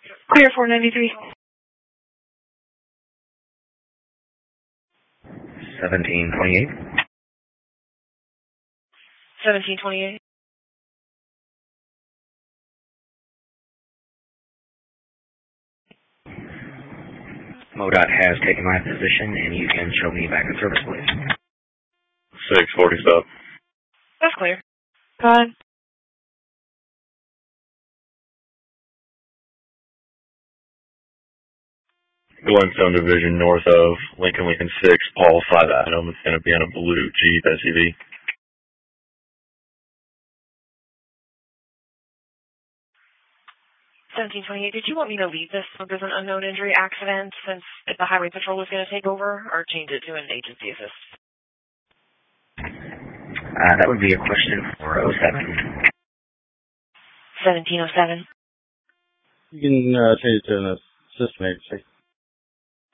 Clear 493. 1728. 1728. MoDOT has taken my position, and you can show me back in service, please. 640 stop. That's clear. Go ahead. Glenstone Division north of Lincoln 6, Paul 5 Adam. It's going to be on a blue Jeep SUV. 1728. Did you want me to leave this as an unknown injury accident since the highway patrol was going to take over, or change it to an agency assist? That would be a question for 07. 1707. You can change it to an assistant agency.